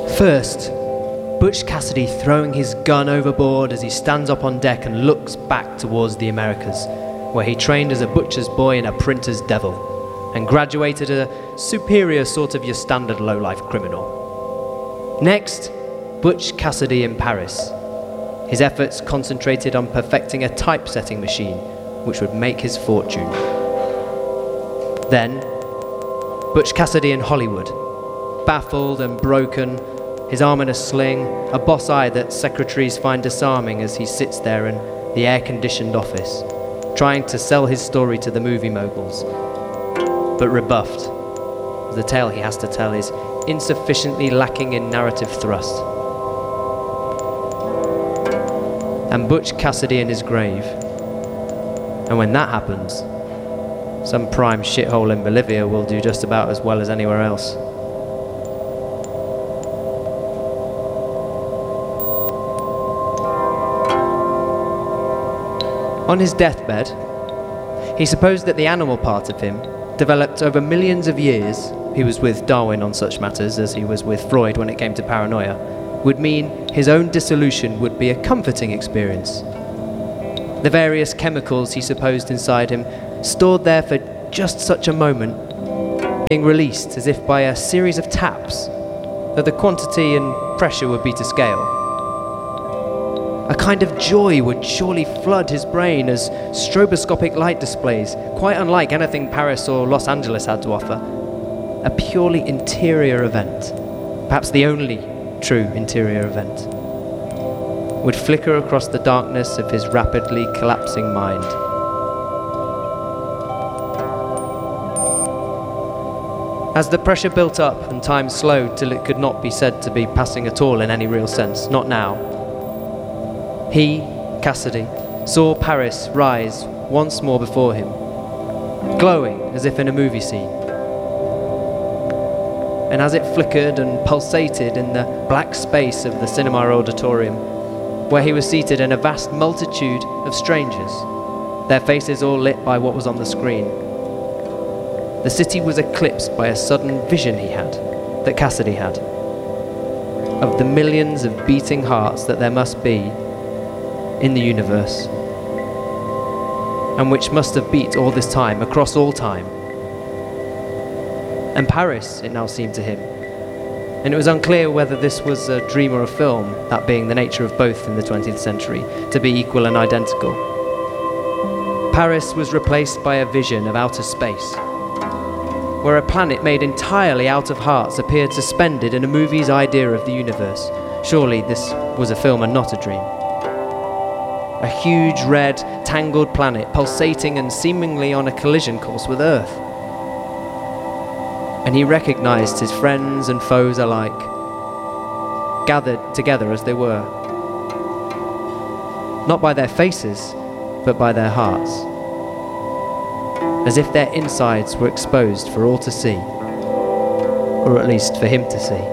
First, Butch Cassidy throwing his gun overboard as he stands up on deck and looks back towards the Americas, where he trained as a butcher's boy and a printer's devil, and graduated a superior sort of your standard low-life criminal. Next, Butch Cassidy in Paris, his efforts concentrated on perfecting a typesetting machine which would make his fortune. Then, Butch Cassidy in Hollywood, baffled and broken, his arm in a sling, a boss eye that secretaries find disarming as he sits there in the air-conditioned office, trying to sell his story to the movie moguls, but rebuffed. The tale he has to tell is insufficiently lacking in narrative thrust. And Butch Cassidy in his grave. And when that happens, some prime shithole in Bolivia will do just about as well as anywhere else. On his deathbed, he supposed that the animal part of him, developed over millions of years, he was with Darwin on such matters as he was with Freud when it came to paranoia, would mean his own dissolution would be a comforting experience. The various chemicals he supposed inside him, stored there for just such a moment, being released as if by a series of taps, though the quantity and pressure would be to scale. A kind of joy would surely flood his brain as stroboscopic light displays, quite unlike anything Paris or Los Angeles had to offer. A purely interior event, perhaps the only true interior event, would flicker across the darkness of his rapidly collapsing mind. As the pressure built up and time slowed till it could not be said to be passing at all in any real sense, not now, he, Cassidy, saw Paris rise once more before him, glowing as if in a movie scene. And as it flickered and pulsated in the black space of the cinema auditorium, where he was seated in a vast multitude of strangers, their faces all lit by what was on the screen, the city was eclipsed by a sudden vision he had, that Cassidy had, of the millions of beating hearts that there must be in the universe, and which must have beat all this time, across all time. And Paris, it now seemed to him, and it was unclear whether this was a dream or a film, that being the nature of both in the 20th century, to be equal and identical. Paris was replaced by a vision of outer space, where a planet made entirely out of hearts appeared suspended in a movie's idea of the universe. Surely this was a film and not a dream. A huge, red, tangled planet pulsating and seemingly on a collision course with Earth. And he recognized his friends and foes alike, gathered together as they were. Not by their faces, but by their hearts. As if their insides were exposed for all to see, or at least for him to see.